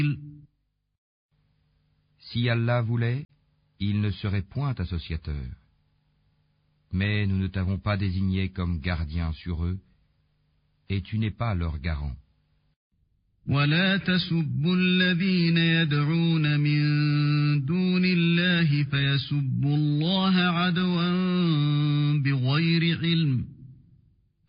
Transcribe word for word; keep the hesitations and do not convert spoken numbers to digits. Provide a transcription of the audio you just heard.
Si Allah voulait, il ne serait point associateur. Mais nous ne t'avons pas désigné comme gardien sur eux, et tu n'es pas leur garant. ولا تسبوا الذين يدعون من دون الله فيسبوا الله عدوا